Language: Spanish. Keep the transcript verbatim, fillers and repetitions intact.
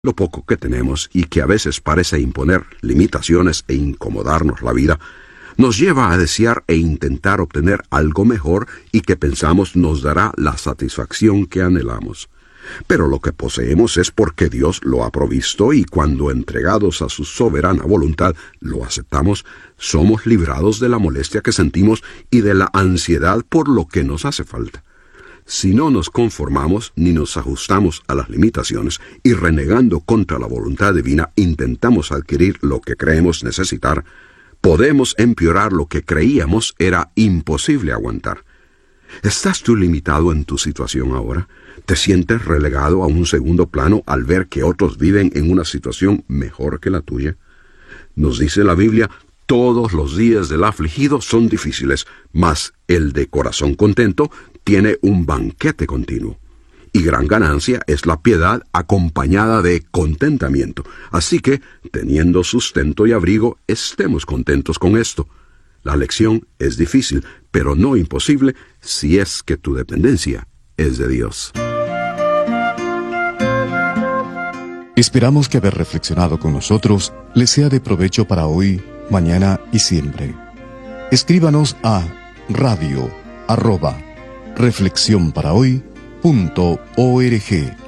lo poco que tenemos y que a veces parece imponer limitaciones e incomodarnos la vida, nos lleva a desear e intentar obtener algo mejor y que pensamos nos dará la satisfacción que anhelamos. Pero lo que poseemos es porque Dios lo ha provisto y cuando entregados a su soberana voluntad lo aceptamos, somos librados de la molestia que sentimos y de la ansiedad por lo que nos hace falta. Si no nos conformamos ni nos ajustamos a las limitaciones y renegando contra la voluntad divina intentamos adquirir lo que creemos necesitar, podemos empeorar lo que creíamos era imposible aguantar. ¿Estás tú limitado en tu situación ahora? ¿Te sientes relegado a un segundo plano al ver que otros viven en una situación mejor que la tuya? Nos dice la Biblia, todos los días del afligido son difíciles, mas el de corazón contento tiene un banquete continuo. Y gran ganancia es la piedad acompañada de contentamiento. Así que, teniendo sustento y abrigo, estemos contentos con esto. La lección es difícil, pero no imposible si es que tu dependencia es de Dios. Esperamos que haber reflexionado con nosotros les sea de provecho para hoy, mañana y siempre. Escríbanos a radio arroba reflexión para hoy punto org.